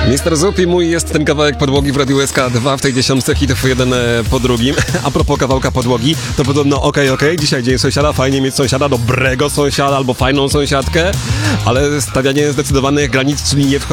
Mister Zup i mój jest ten kawałek podłogi w Radiu SK2 w tej 10 hitów jeden po drugim. A propos kawałka podłogi, to podobno okej, dzisiaj dzień sąsiada, fajnie mieć sąsiada, dobrego sąsiada albo fajną sąsiadkę, ale stawianie zdecydowanych granic, czyli nie wchodzenie